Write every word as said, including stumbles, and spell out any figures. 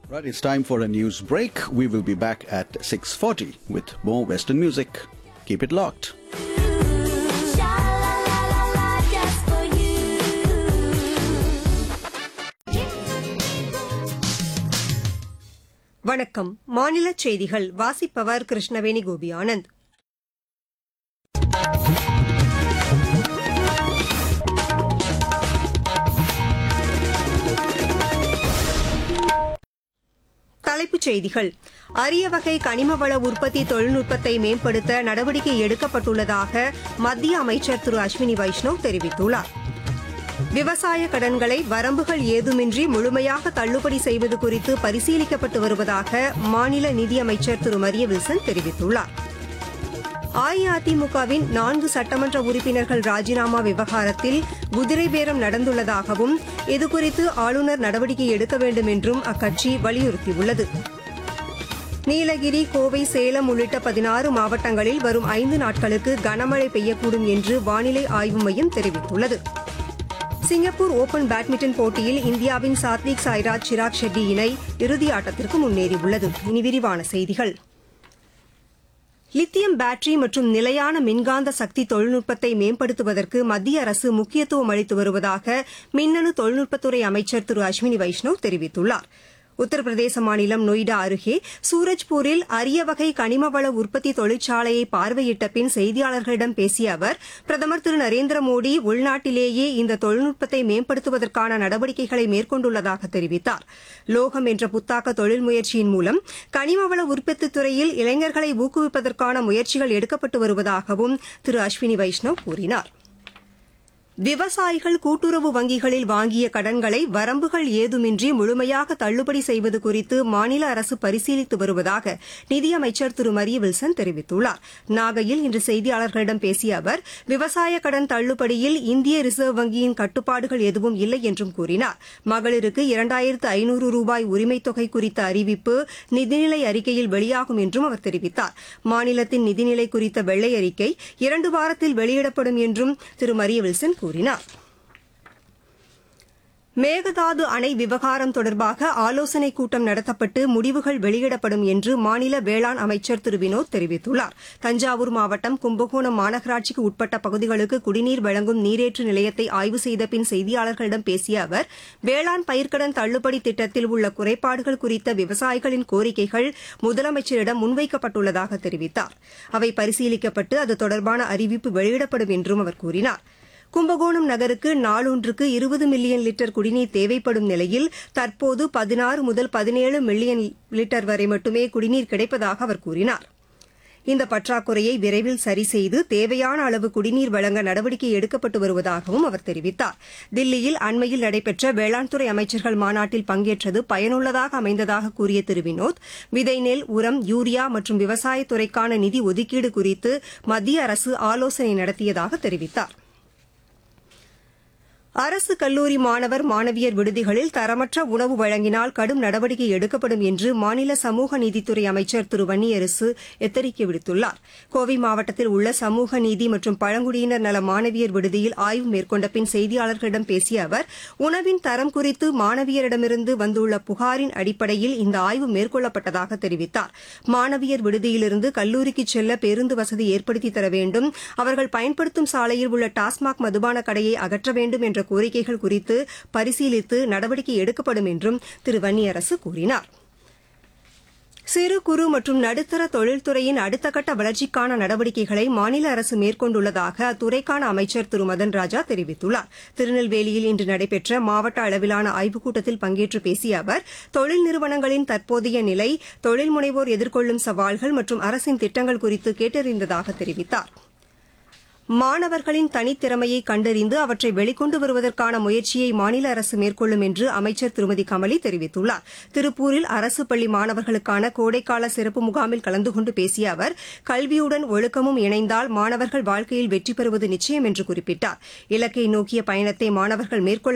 Right, it's time for a news break. We will be back at six forty with more Western music. Keep it locked. வணக்கம். மாநில செய்திகள் வாசிப்பவர் கிருஷ்ணவேணி கோபி ஆனந்த். தலைப்புச் செய்திகள். அரிய வகை கனிம வள உற்பத்தி தொழில்நுட்பத்தை மேம்படுத்த நடவடிக்கை எடுக்கப்பட்டுள்ளதாக மத்திய அமைச்சர் திரு அஸ்வினி வைஷ்ணவ் தெரிவித்துள்ளார். விவசாய கடன்களை வரம்புகள் ஏதுமின்றி முழுமையாக தள்ளுபடி செய்வது குறித்து பரிசீலிக்கப்பட்டு வருவதாக மாநில நிதியமைச்சர் திரு மரிய வில்சன் தெரிவித்துள்ளார். அஇஅதிமுகவின் நான்கு சட்டமன்ற உறுப்பினர்கள் ராஜினாமா விவகாரத்தில் குதிரை பேரம் நடந்துள்ளதாகவும் இதுகுறித்து ஆளுநர் நடவடிக்கை எடுக்க வேண்டும் என்றும் அக்கட்சி வலியுறுத்தியுள்ளது. நீலகிரி, கோவை, சேலம் உள்ளிட்ட பதினாறு மாவட்டங்களில் வரும் ஐந்து நாட்களுக்கு கனமழை பெய்யக்கூடும் என்று வானிலை ஆய்வு மையம் தெரிவித்துள்ளது. சிங்கப்பூர் ஓபன் பேட்மிண்டன் போட்டியில் இந்தியாவின் சாத்விக் சாய்ராஜ் சிராக் ஷெட்டி இணை இறுதி ஆட்டத்திற்கு முன்னேறியுள்ளது. இனி விரிவான செய்திகள். லித்தியம் பேட்டரி மற்றும் நிலையான மின்காந்த சக்தி தொழில்நுட்பத்தை மேம்படுத்துவதற்கு மத்திய அரசு முக்கியத்துவம் அளித்து வருவதாக மின்னணு தொழில்நுட்பத்துறை அமைச்சர் திரு அஸ்வினி வைஷ்ணவ் தெரிவித்துள்ளார். உத்தரப்பிரதேச மாநிலம் நொய்டா அருகே சூரஜ்பூரில் அரிய வகை கனிமவள உற்பத்தி தொழிற்சாலையை பார்வையிட்ட பின் செய்தியாளர்களிடம் பேசிய அவர், பிரதமர் திரு நரேந்திர மோடி உள்நாட்டிலேயே இந்த தொழில்நுட்பத்தை மேம்படுத்துவதற்கான நடவடிக்கைகளை மேற்கொண்டுள்ளதாக தெரிவித்தார். லோகம் என்ற புத்தாக்க தொழில் முயற்சியின் மூலம் கனிமவள உற்பத்தித் துறையில் இளைஞர்களை ஊக்குவிப்பதற்கான முயற்சிகள் எடுக்கப்பட்டு வருவதாகவும் திரு அஸ்வினி வைஷ்ணவ் கூறினார். விவசாயிகள் கூட்டுறவு வங்கிகளில் வாங்கிய கடன்களை வரம்புகள் ஏதுமின்றி முழுமையாக தள்ளுபடி செய்வது குறித்து மாநில அரசு பரிசீலித்து வருவதாக நிதியமைச்சர் திரு மரிய வில்சன் தெரிவித்துள்ளார். நாகையில் இன்று செய்தியாளர்களிடம் பேசிய அவர், விவசாய கடன் தள்ளுபடியில் இந்திய ரிசர்வ் வங்கியின் கட்டுப்பாடுகள் எதுவும் இல்லை என்றும் கூறினார். மகளிருக்கு இரண்டாயிரத்து ஐநூறு ரூபாய் உரிமைத் தொகை குறித்த அறிவிப்பு நிதிநிலை அறிக்கையில் வெளியாகும் என்றும் அவர் தெரிவித்தார். மாநிலத்தின் நிதிநிலை குறித்த வெள்ளை அறிக்கை இரண்டு வாரத்தில் வெளியிடப்படும் என்றும் திரு மரிய வில்சன் கூறினார். மேகதாது அணை விவகாரம் தொடர்பாக ஆலோசனைக் கூட்டம் நடத்தப்பட்டு முடிவுகள் வெளியிடப்படும் என்று மாநில வேளாண் அமைச்சர் திரு வினோத் தெரிவித்துள்ளார். தஞ்சாவூர் மாவட்டம் கும்பகோணம் மாநகராட்சிக்கு உட்பட்ட பகுதிகளுக்கு குடிநீர் வழங்கும் நீரேற்று நிலையத்தை ஆய்வு செய்த பின் செய்தியாளர்களிடம் பேசிய அவர், வேளாண் பயிர்க்கடன் தள்ளுபடி திட்டத்தில் உள்ள குறைபாடுகள் குறித்த விவசாயிகளின் கோரிக்கைகள் முதலமைச்சரிடம் முன்வைக்கப்பட்டுள்ளதாக தெரிவித்தார். அவை பரிசீலிக்கப்பட்டு அது தொடர்பான அறிவிப்பு வெளியிடப்படும் என்றும் அவர் கூறினார். கும்பகோணம் நகருக்கு நாளொன்றுக்கு இருபது மில்லியன் லிட்டர் குடிநீர் தேவைப்படும் நிலையில் தற்போது பதினாறு முதல் பதினேழு மில்லியன் லிட்டர் வரை மட்டுமே குடிநீர் கிடைப்பதாக அவர் கூறினார். இந்த பற்றாக்குறையை விரைவில் சரி செய்து தேவையான அளவு குடிநீர் வழங்க நடவடிக்கை எடுக்கப்பட்டு வருவதாகவும் அவர் தெரிவித்தார். தில்லியில் அண்மையில் நடைபெற்ற வேளாண் துறை அமைச்சர்கள் மாநாட்டில் பங்கேற்றது பயனுள்ளதாக அமைந்ததாக கூறிய திரு வினோத், விதை நெல், உரம், யூரியா மற்றும் விவசாயத்துறைக்கான நிதி ஒதுக்கீடு குறித்து மத்திய அரசு ஆலோசனை நடத்தியதாக தெரிவித்தார். அரசு கல்லூரி மாணவர் மாணவியர் விடுதிகளில் தரமற்ற உணவு வழங்கினால் கடும் நடவடிக்கை எடுக்கப்படும் என்று மாநில சமூக நீதித்துறை அமைச்சர் திரு வன்னியரசு எச்சரிக்கை விடுத்துள்ளார். கோவை மாவட்டத்தில் உள்ள சமூக நீதி மற்றும் பழங்குடியினர் நல மாணவியர் விடுதியில் ஆய்வு மேற்கொண்ட பின் செய்தியாளர்களிடம் பேசிய அவர், உணவின் தரம் குறித்து மாணவியரிடமிருந்து வந்துள்ள புகாரின் அடிப்படையில் இந்த ஆய்வு மேற்கொள்ளப்பட்டதாக தெரிவித்தார். மாணவியர் விடுதியிலிருந்து கல்லூரிக்கு செல்ல பேருந்து வசதி ஏற்படுத்தி தர வேண்டும், அவர்கள் பயன்படுத்தும் சாலையில் உள்ள டாஸ்மாக் மதுபான கடையை அகற்ற வேண்டும் என்ற கோரிக்கைகள் குறித்து பரிசீலித்து நடவடிக்கை எடுக்கப்படும் என்றும் திரு வன்னியரசு கூறினார். சிறு குறு மற்றும் நடுத்தர தொழில்துறையின் அடுத்த கட்ட வளர்ச்சிக்கான நடவடிக்கைகளை மாநில அரசு மேற்கொண்டுள்ளதாக அத்துறைக்கான அமைச்சர் திரு மதன் ராஜா தெரிவித்துள்ளார். திருநெல்வேலியில் இன்று நடைபெற்ற மாவட்ட அளவிலான ஆய்வுக் கூட்டத்தில் பங்கேற்று பேசிய அவர், தொழில் நிறுவனங்களின் தற்போதைய நிலை, தொழில் முனைவோர் எதிர்கொள்ளும் சவால்கள் மற்றும் அரசின் திட்டங்கள் குறித்து கேட்டறிந்ததாக தெரிவித்தார். மாணவர்களின் தனித்திறமையை கண்டறிந்து அவற்றை வெளிக்கொண்டு வருவதற்கான முயற்சியை மாநில அரசு மேற்கொள்ளும் என்று அமைச்சர் திருமதி கமலி தெரிவித்துள்ளார். திருப்பூரில் அரசு பள்ளி மாணவர்களுக்கான கோடைக்கால சிறப்பு முகாமில் கலந்து கொண்டு பேசிய அவர், கல்வியுடன் ஒழுக்கமும் இணைந்தால் மாணவர்கள் வாழ்க்கையில் வெற்றி பெறுவது நிச்சயம் என்று குறிப்பிட்டார். இலக்கை நோக்கிய பயணத்தை மாணவர்கள் மேற்கொள்ள